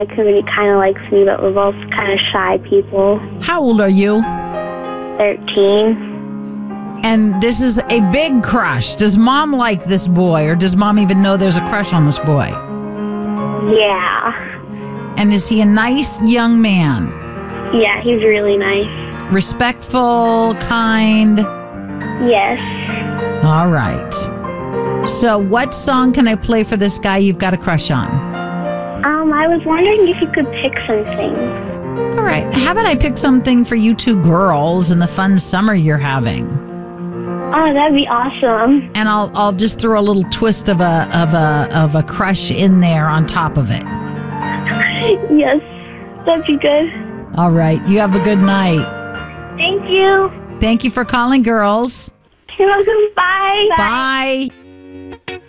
because he kind of likes me, but we're both kind of shy people. How old are you? 13. And this is a big crush. Does mom like this boy, or does mom even know there's a crush on this boy? Yeah. And is he a nice young man? Yeah, he's really nice. Respectful, kind? Yes. All right. So what song can I play for this guy you've got a crush on? I was wondering if you could pick something. All right. How about I pick something for you two girls in the fun summer you're having? Oh, that'd be awesome. And I'll just throw a little twist of a crush in there on top of it. Yes, that'd be good. All right. You have a good night. Thank you. Thank you for calling, girls. You're welcome. Bye. Bye.